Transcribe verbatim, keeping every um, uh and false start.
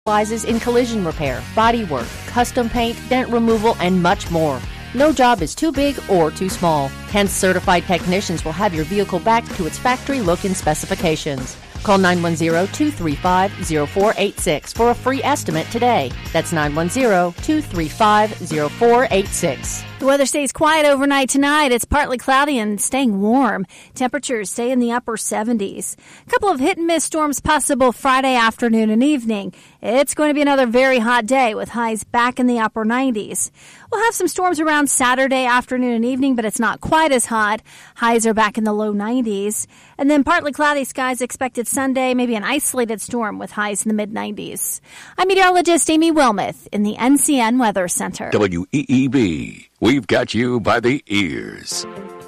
specializes in collision repair, body work, custom paint, dent removal, and much more. No job is too big or too small. Hence, certified technicians will have your vehicle back to its factory look and specifications. Call nine one zero, two three five, zero four eight six for a free estimate today. That's nine one zero, two three five, zero four eight six. The weather stays quiet overnight tonight. It's partly cloudy and staying warm. Temperatures stay in the upper seventies. A couple of hit-and-miss storms possible Friday afternoon and evening. It's going to be another very hot day with highs back in the upper nineties. We'll have some storms around Saturday afternoon and evening, but it's not quite as hot. Highs are back in the low nineties. And then partly cloudy skies expected Sunday, maybe an isolated storm with highs in the mid-nineties. I'm meteorologist Amy Wilmoth in the N C N Weather Center. W E E B. We've got you by the ears.